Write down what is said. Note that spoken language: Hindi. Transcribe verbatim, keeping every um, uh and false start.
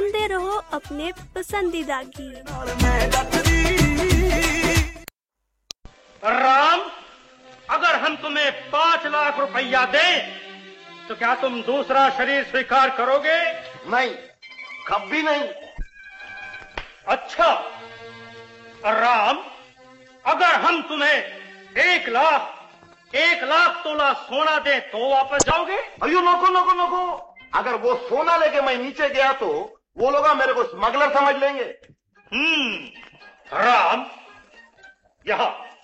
सुनते रहो अपने पसंदीदा गीत। राम, अगर हम तुम्हें पाँच लाख रुपया दें तो क्या तुम दूसरा शरीर स्वीकार करोगे? नहीं, कभी नहीं। अच्छा राम, अगर हम तुम्हें एक लाख एक लाख तोला सोना दे तो वापस जाओगे? अयो नको नको नको, अगर वो सोना लेके मैं नीचे गया तो वो लोग मेरे को स्मगलर समझ लेंगे। हम्म राम, यहाँ